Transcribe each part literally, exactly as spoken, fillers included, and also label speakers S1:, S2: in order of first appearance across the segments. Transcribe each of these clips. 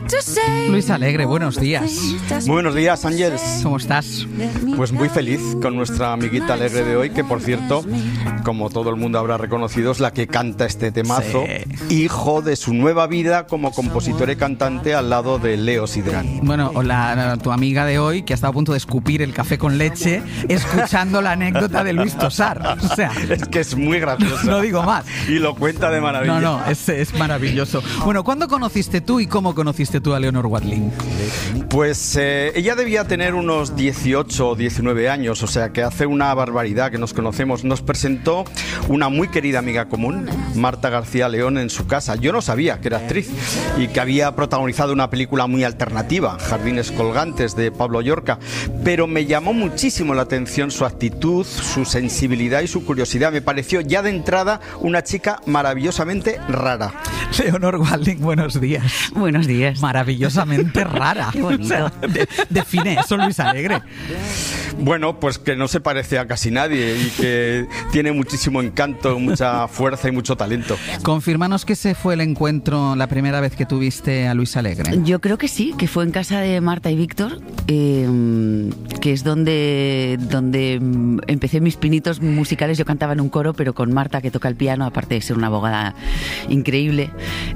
S1: Luis Alegre, buenos días.
S2: Buenos días, Ángeles.
S1: ¿Cómo estás?
S2: Pues muy feliz con nuestra amiguita Alegre de hoy, que por cierto, como todo el mundo habrá reconocido, es la que canta este temazo, sí. Hijo de su nueva vida como compositor y cantante al lado de Leo Sidran.
S1: Bueno, o la, tu amiga de hoy, que ha estado a punto de escupir el café con leche escuchando la anécdota de Luis Tosar. O sea,
S2: es que es muy gracioso.
S1: No digo más.
S2: Y lo cuenta de maravilla.
S1: No, no, es, es maravilloso. Bueno, ¿cuándo conociste tú y cómo conociste tú a Leonor Watling?
S2: Pues eh, ella debía tener unos dieciocho o diecinueve años, o sea que hace una barbaridad que nos conocemos. Nos presentó una muy querida amiga común, Marta García León, en su casa. Yo no sabía que era actriz y que había protagonizado una película muy alternativa, Jardines Colgantes, de Pablo Llorca, pero me llamó muchísimo la atención su actitud, su sensibilidad y su curiosidad. Me pareció ya de entrada una chica maravillosamente rara.
S1: Leonor Watling, buenos días.
S3: Buenos días.
S1: Maravillosamente rara.
S3: Qué bonito.
S1: O sea, de, define eso, Luis Alegre.
S2: Bueno, pues que no se parece a casi nadie y que tiene muchísimo encanto, mucha fuerza y mucho talento.
S1: Confírmanos que ese fue el encuentro, la primera vez que tuviste a Luis Alegre.
S3: Yo creo que sí, que fue en casa de Marta y Víctor, eh, que es donde, donde empecé mis pinitos musicales. Yo cantaba en un coro, pero con Marta, que toca el piano, aparte de ser una abogada increíble.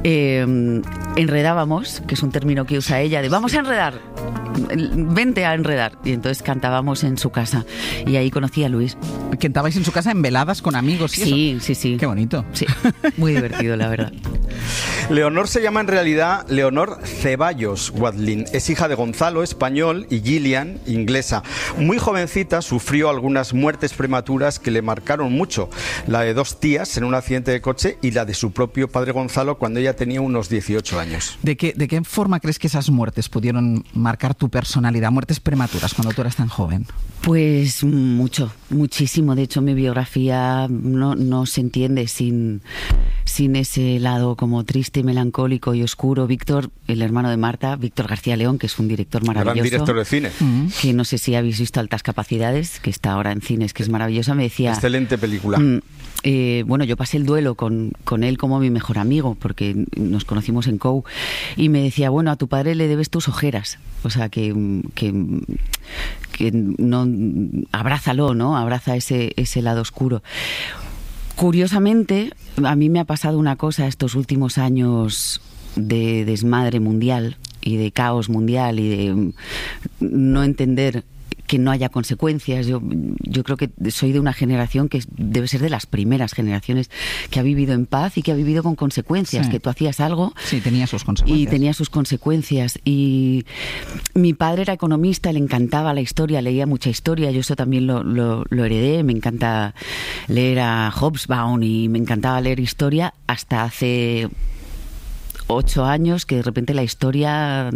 S3: Eh, enredábamos, que es un término que usa ella, de vamos a enredar, vente a enredar. Y entonces cantábamos en su casa y ahí conocí a Luis.
S1: ¿Cantabais en su casa en veladas con amigos y
S3: sí,
S1: eso?
S3: Sí, sí, sí.
S1: Qué bonito.
S3: Sí, muy divertido, la verdad.
S2: Leonor se llama en realidad Leonor Ceballos Watling. Es hija de Gonzalo, español, y Gillian, inglesa. Muy jovencita sufrió algunas muertes prematuras que le marcaron mucho. La de dos tías en un accidente de coche y la de su propio padre Gonzalo cuando ella tenía unos dieciocho años.
S1: ¿De qué, de qué forma crees que esas muertes pudieron marcar tu personalidad? Muertes prematuras cuando tú eras tan joven.
S3: Pues mucho, muchísimo. De hecho, mi biografía no, no se entiende sin, sin ese lado como triste, melancólico y oscuro. Víctor, el hermano de Marta, Víctor García León, que es un director maravilloso.
S2: Gran director de cine.
S3: Uh-huh. Que no sé si habéis visto Altas Capacidades, que está ahora en cines, que es maravillosa. Me decía...
S2: Excelente película.
S3: Mm, eh, bueno, yo pasé el duelo con, con él como mi mejor amigo, porque nos conocimos en C O U, y me decía, bueno, a tu padre le debes tus ojeras. O sea, que... que que no, abrázalo, ¿no? Abraza ese, ese lado oscuro. Curiosamente, a mí me ha pasado una cosa estos últimos años de desmadre mundial y de caos mundial y de no entender que no haya consecuencias. Yo, yo creo que soy de una generación que debe ser de las primeras generaciones que ha vivido en paz y que ha vivido con consecuencias, sí. Que tú hacías algo...
S1: Sí, tenía sus consecuencias.
S3: Y tenía sus consecuencias. Y mi padre era economista, le encantaba la historia, leía mucha historia, yo eso también lo, lo, lo heredé, me encanta leer a Hobsbawm y me encantaba leer historia hasta hace... ocho años que de repente la historia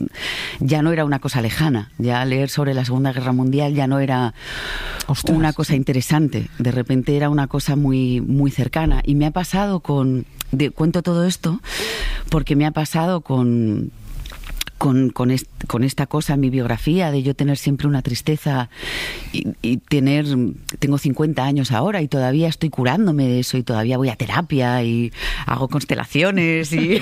S3: ya no era una cosa lejana, ya leer sobre la Segunda Guerra Mundial ya no era Ostras, una cosa interesante, de repente era una cosa muy, muy cercana. Y me ha pasado con, de, cuento todo esto porque me ha pasado con Con, con, est, con esta cosa en mi biografía de yo tener siempre una tristeza y, y tener, tengo cincuenta años ahora y todavía estoy curándome de eso y todavía voy a terapia y hago constelaciones y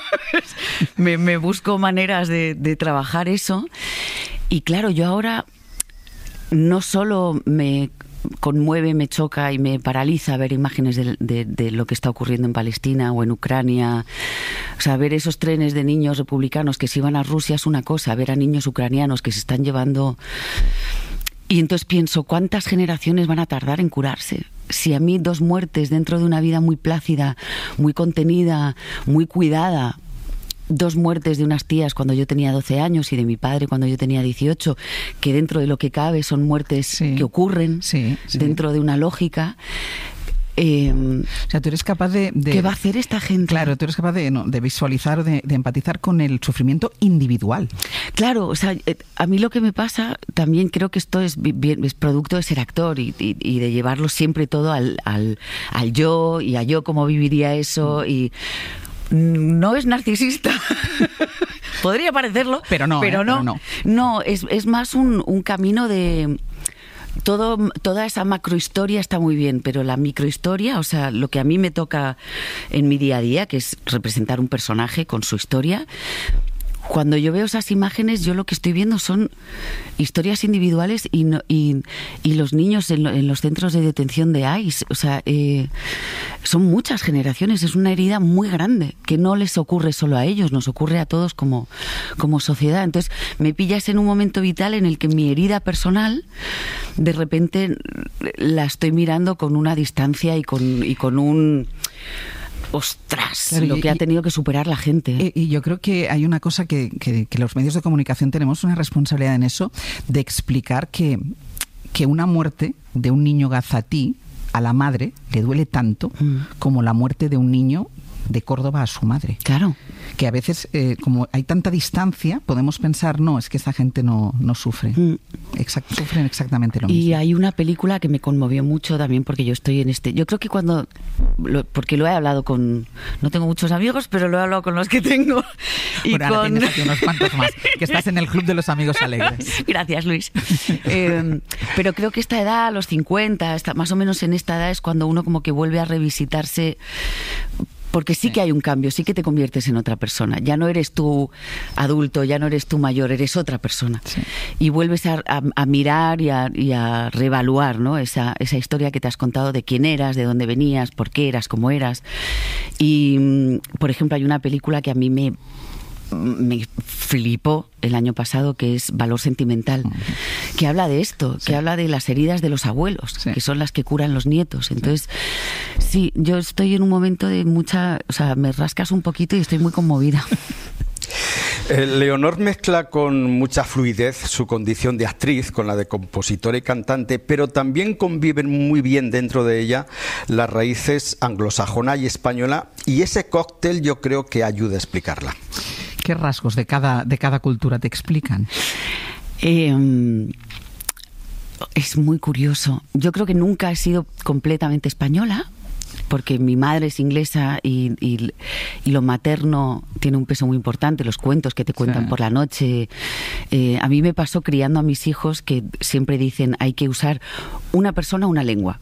S3: me, me busco maneras de, de trabajar eso. Y claro, yo ahora no solo me conmueve, me choca y me paraliza ver imágenes de, de, de lo que está ocurriendo en Palestina o en Ucrania. O sea, ver esos trenes de niños republicanos que se iban a Rusia es una cosa, ver a niños ucranianos que se están llevando... Y entonces pienso, ¿cuántas generaciones van a tardar en curarse? Si a mí dos muertes dentro de una vida muy plácida, muy contenida, muy cuidada... Dos muertes de unas tías cuando yo tenía doce años y de mi padre cuando yo tenía dieciocho, que dentro de lo que cabe son muertes sí, que ocurren sí, sí. dentro de una lógica. Eh,
S1: o sea, tú eres capaz de, de...
S3: ¿Qué va a hacer esta gente?
S1: Claro, tú eres capaz de, no, de visualizar, de, de empatizar con el sufrimiento individual.
S3: Claro, o sea, a mí lo que me pasa, también creo que esto es, es producto de ser actor y, y, y de llevarlo siempre todo al, al, al yo y a yo cómo viviría eso y... No es narcisista. Podría parecerlo,
S1: pero no.
S3: Pero
S1: eh,
S3: no.
S1: Pero no.
S3: no, es, es más un, un camino de... Todo, toda esa macrohistoria está muy bien, pero la microhistoria, o sea, lo que a mí me toca en mi día a día, que es representar un personaje con su historia, cuando yo veo esas imágenes, yo lo que estoy viendo son historias individuales y, no, y, y los niños en, lo, en los centros de detención de I C E. O sea, eh, son muchas generaciones, es una herida muy grande que no les ocurre solo a ellos, nos ocurre a todos como, como sociedad. Entonces, me pillas en un momento vital en el que mi herida personal, de repente, la estoy mirando con una distancia y con, y con un... Ostras, claro, lo que y, ha tenido que superar la gente.
S1: ¿eh? Y, y yo creo que hay una cosa que, que, que los medios de comunicación tenemos una responsabilidad en eso, de explicar que, que una muerte de un niño gazatí a la madre le duele tanto mm. como la muerte de un niño de Córdoba a su madre.
S3: Claro.
S1: Que a veces, eh, como hay tanta distancia, podemos pensar, no, es que esa gente no, no sufre. Mm. Exact, sufren exactamente lo mismo.
S3: Y hay una película que me conmovió mucho también, porque yo estoy en este... Yo creo que cuando... Lo, porque lo he hablado con... No tengo muchos amigos, pero lo he hablado con los que tengo. Y
S1: bueno,
S3: con...
S1: ahora tienes aquí unos cuantos más, que estás en el club de los amigos alegres.
S3: Gracias, Luis. eh, pero creo que esta edad, a los cincuenta, esta, más o menos en esta edad, es cuando uno como que vuelve a revisitarse... Porque sí, sí que hay un cambio, sí que te conviertes en otra persona. Ya no eres tú adulto, ya no eres tú mayor, eres otra persona. Sí. Y vuelves a, a, a mirar y a, y a reevaluar, ¿no? esa, esa historia que te has contado de quién eras, de dónde venías, por qué eras, cómo eras. Y, por ejemplo, hay una película que a mí me... me flipó el año pasado, que es Valor Sentimental, uh-huh. que habla de esto, sí. que habla de las heridas de los abuelos, sí. que son las que curan los nietos. Entonces, sí. sí, yo estoy en un momento de mucha... O sea, me rascas un poquito y estoy muy conmovida.
S2: Eh, Leonor mezcla con mucha fluidez su condición de actriz con la de compositora y cantante, pero también conviven muy bien dentro de ella las raíces anglosajona y española, y ese cóctel yo creo que ayuda a explicarla.
S1: ¿Qué rasgos de cada, de cada cultura te explican?
S3: Eh, es muy curioso. Yo creo que nunca he sido completamente española, porque mi madre es inglesa y, y, y lo materno tiene un peso muy importante, los cuentos que te cuentan sí. por la noche. Eh, a mí me pasó criando a mis hijos que siempre dicen hay que usar una persona, una lengua.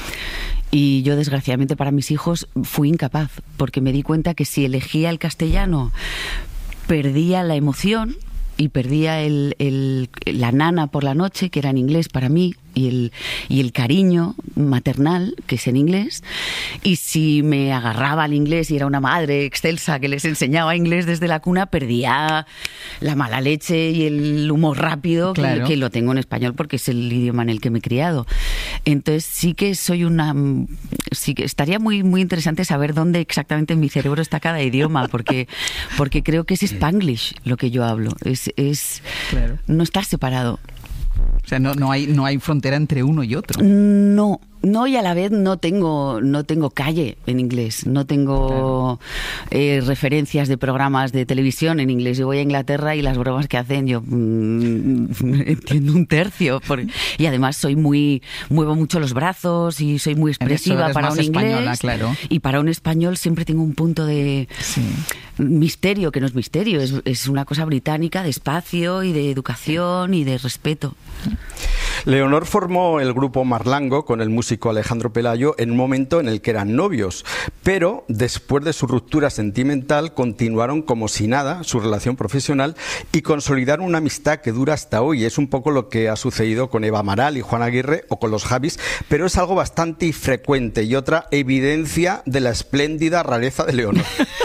S3: Y yo, desgraciadamente para mis hijos, fui incapaz, porque me di cuenta que si elegía el castellano, perdía la emoción y perdía el, el, la nana por la noche, que era en inglés para mí, y el, y el cariño maternal, que es en inglés. Y si me agarraba al inglés y era una madre excelsa que les enseñaba inglés desde la cuna, perdía la mala leche y el humor rápido, claro. que, que lo tengo en español porque es el idioma en el que me he criado. Entonces sí que soy una... sí que estaría muy, muy interesante saber dónde exactamente en mi cerebro está cada idioma, porque, porque creo que es Spanglish lo que yo hablo. Es, es claro. no estar separado.
S1: O sea, no, no hay, no hay frontera entre uno y otro.
S3: No, no, y a la vez no tengo, no tengo calle en inglés, no tengo claro. eh, referencias de programas de televisión en inglés. Yo voy a Inglaterra y las bromas que hacen yo mmm, entiendo un tercio. Por, y además soy muy, muevo mucho los brazos y soy muy expresiva para un inglés.
S1: Claro.
S3: Y para un español siempre tengo un punto de... Sí. misterio, que no es misterio, es, es una cosa británica de espacio y de educación y de respeto.
S2: Leonor formó el grupo Marlango con el músico Alejandro Pelayo en un momento en el que eran novios, pero después de su ruptura sentimental continuaron como si nada su relación profesional y consolidaron una amistad que dura hasta hoy. Es un poco lo que ha sucedido con Eva Amaral y Juan Aguirre o con los Javis, pero es algo bastante infrecuente y otra evidencia de la espléndida rareza de Leonor.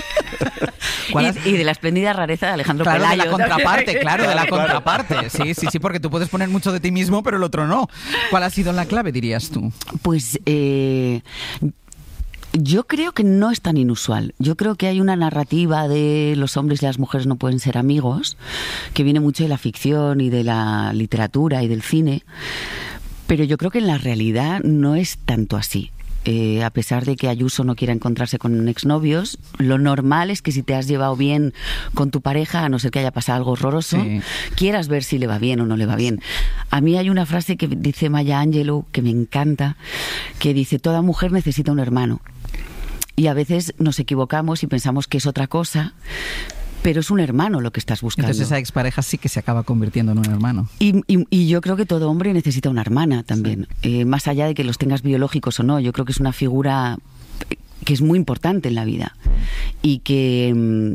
S3: Y, y de la espléndida rareza de Alejandro
S1: claro,
S3: Pelayo.
S1: De la contraparte, claro, de la contraparte. Sí, sí, sí, porque tú puedes poner mucho de ti mismo, pero el otro no. ¿Cuál ha sido la clave, dirías tú?
S3: Pues eh, yo creo que no es tan inusual. Yo creo que hay una narrativa de los hombres y las mujeres no pueden ser amigos, que viene mucho de la ficción y de la literatura y del cine, pero yo creo que en la realidad no es tanto así. Eh, a pesar de que Ayuso no quiera encontrarse con exnovios, lo normal es que si te has llevado bien con tu pareja, a no ser que haya pasado algo horroroso, sí. quieras ver si le va bien o no le va bien. A mí hay una frase que dice Maya Angelou, que me encanta, que dice: toda mujer necesita un hermano. Y a veces nos equivocamos y pensamos que es otra cosa, pero es un hermano lo que estás buscando.
S1: Entonces esa expareja sí que se acaba convirtiendo en un hermano.
S3: Y, y, y yo creo que todo hombre necesita una hermana también. Sí. Eh, más allá de que los tengas biológicos o no, yo creo que es una figura que es muy importante en la vida. Y que,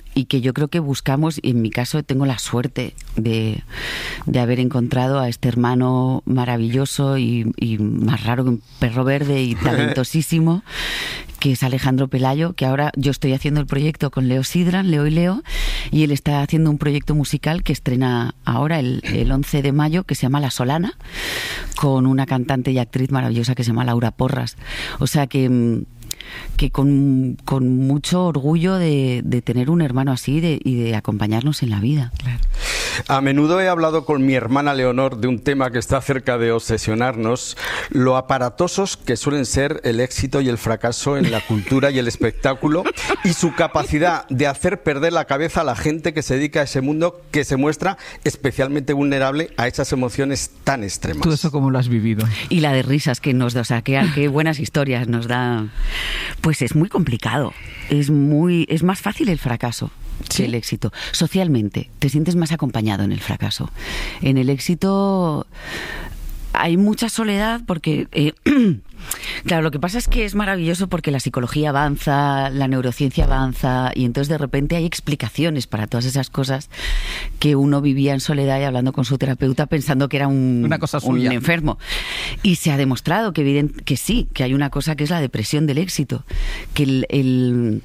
S3: y que yo creo que buscamos, y en mi caso tengo la suerte de, de haber encontrado a este hermano maravilloso y, y más raro que un perro verde y talentosísimo, que es Alejandro Pelayo, que ahora yo estoy haciendo el proyecto con Leo Sidran, Leo y Leo, y él está haciendo un proyecto musical que estrena ahora el, el once de mayo, que se llama La Solana, con una cantante y actriz maravillosa que se llama Laura Porras. O sea que... que con, con mucho orgullo de, de tener un hermano así de, y de acompañarnos en la vida.
S1: Claro.
S2: A menudo he hablado con mi hermana Leonor de un tema que está cerca de obsesionarnos, lo aparatosos que suelen ser el éxito y el fracaso en la cultura y el espectáculo, y su capacidad de hacer perder la cabeza a la gente que se dedica a ese mundo, que se muestra especialmente vulnerable a esas emociones tan extremas.
S1: ¿Tú eso cómo lo has vivido?
S3: Y la de risas que nos da, o sea, qué, qué buenas historias nos da. Pues es muy complicado, es muy es más fácil el fracaso. ¿Sí? Que el éxito. Socialmente, te sientes más acompañado en el fracaso. En el éxito hay mucha soledad porque... Eh, claro, lo que pasa es que es maravilloso porque la psicología avanza, la neurociencia avanza, y entonces de repente hay explicaciones para todas esas cosas que uno vivía en soledad y hablando con su terapeuta pensando que era un,
S1: una cosa suya,
S3: un enfermo. Y se ha demostrado que, evident, que sí, que hay una cosa que es la depresión del éxito, que el... el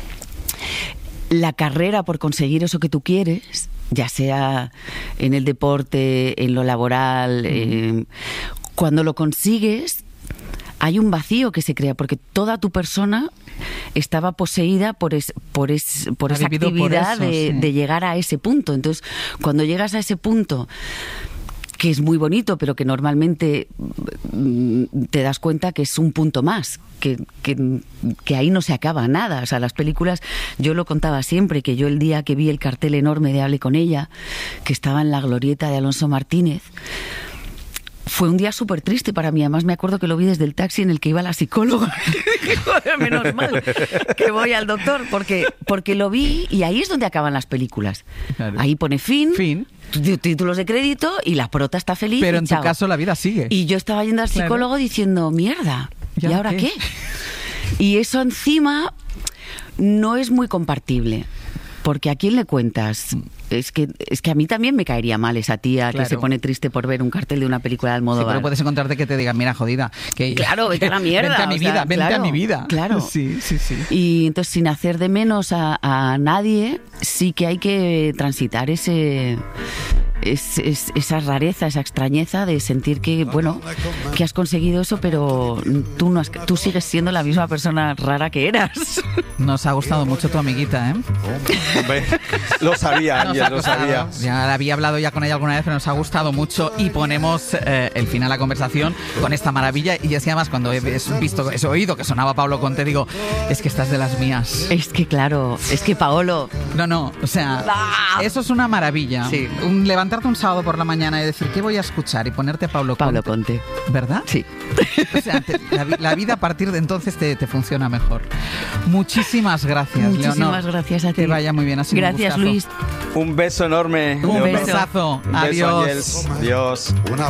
S3: la carrera por conseguir eso que tú quieres, ya sea en el deporte, en lo laboral, eh, cuando lo consigues, hay un vacío que se crea, porque toda tu persona estaba poseída por, es, por, es, por esa actividad por eso, de, sí. de llegar a ese punto. Entonces, cuando llegas a ese punto, que es muy bonito, pero que normalmente te das cuenta que es un punto más, que, que, que ahí no se acaba nada. O sea, las películas, yo lo contaba siempre, que yo el día que vi el cartel enorme de Hable con ella, que estaba en la glorieta de Alonso Martínez, fue un día súper triste para mí. Además me acuerdo que lo vi desde el taxi en el que iba la psicóloga. Joder, menos mal que voy al doctor, porque, porque lo vi y ahí es donde acaban las películas. Claro. Ahí pone fin, fin, títulos de crédito y la prota está feliz.
S1: Pero en
S3: chao.
S1: Tu caso la vida sigue.
S3: Y yo estaba yendo al psicólogo claro. diciendo, mierda, ¿y ahora qué? qué? Y eso encima no es muy compartible. Porque ¿a quién le cuentas? Es que, es que a mí también me caería mal esa tía claro. que se pone triste por ver un cartel de una película de Almodóvar.
S1: Sí, pero puedes encontrarte que te digan, mira, jodida. Que
S3: claro, vete a la mierda.
S1: Vente a mi vida, sea, vente
S3: claro,
S1: a mi vida.
S3: Claro.
S1: Sí, sí, sí.
S3: Y entonces, sin hacer de menos a, a nadie, sí que hay que transitar ese... Es, es, esa rareza, esa extrañeza de sentir que, bueno, que has conseguido eso, pero tú no has, tú sigues siendo la misma persona rara que eras.
S1: Nos ha gustado mucho tu amiguita, ¿eh?
S2: Hombre, lo sabía, Ángel, lo sabía.
S1: Ya había hablado ya con ella alguna vez, pero nos ha gustado mucho y ponemos eh, el fin a la conversación con esta maravilla. Y así además cuando he visto, he oído que sonaba Paolo Conte, digo, es que estás de las mías.
S3: Es que claro, es que Paolo...
S1: No, no, o sea, ¡ah! Eso es una maravilla.
S3: Sí.
S1: Un levantarte un sábado por la mañana y decir, ¿qué voy a escuchar? Y ponerte a Paolo Conte.
S3: Paolo Conte.
S1: ¿Verdad?
S3: Sí.
S1: O sea, te, la, la vida a partir de entonces te, te funciona mejor. Muchísimas gracias,
S3: Muchísimas
S1: Leonor.
S3: gracias a ti.
S1: Que vaya muy bien. Ha sido
S3: gracias,
S1: un
S3: Luis.
S2: Un beso enorme.
S1: Un Leonor. Besazo.
S2: Un
S1: Adiós.
S2: beso, Adiós.